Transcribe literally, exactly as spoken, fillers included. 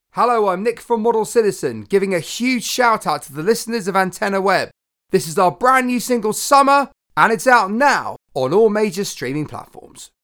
Hello, I'm Nick from Model Citizen, giving a huge shout out to the listeners of Antenna Web. This is our brand new single Summer, and it's out now on all major streaming platforms.